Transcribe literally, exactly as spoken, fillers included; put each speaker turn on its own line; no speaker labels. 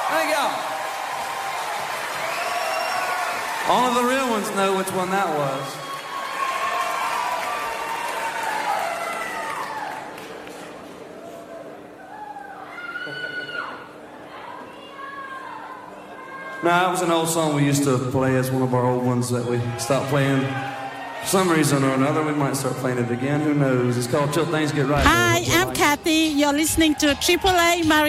Thank y'all. Only the real ones know which one that was. No, that was an old song we used to play as one of our old ones that we stopped playing. For some reason or another, we might start playing it again. Who knows? It's called Till Things Get Right.
Hi, I'm Kathy. You're listening to Triple A Mario.